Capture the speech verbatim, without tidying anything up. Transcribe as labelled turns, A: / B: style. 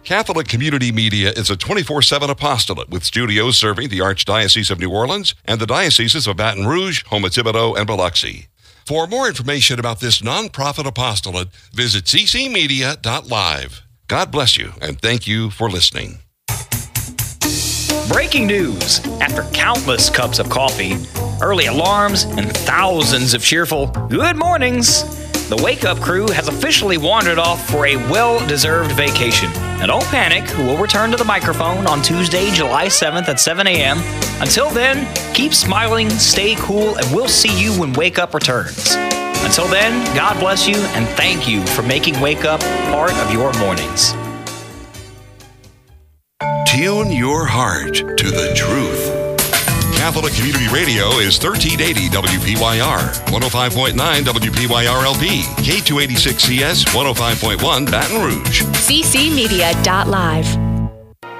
A: Catholic Community Media is a twenty-four seven apostolate with studios serving the Archdiocese of New Orleans and the dioceses of Baton Rouge, Houma-Thibodaux, and Biloxi. For more information about this nonprofit apostolate, visit c c media dot live. God bless you, and thank you for listening.
B: Breaking news. After countless cups of coffee, early alarms, and thousands of cheerful good mornings, the Wake Up crew has officially wandered off for a well-deserved vacation. And don't panic, we'll return to the microphone on Tuesday, July seventh at seven a.m. Until then, keep smiling, stay cool, and we'll see you when Wake Up returns. Until then, God bless you, and thank you for making Wake Up part of your mornings.
A: Tune your heart to the truth. Catholic Community Radio is thirteen eighty W P Y R, one oh five point nine W P Y R L P, K two eighty-six C S, one oh five point one Baton Rouge.
C: c c media dot live.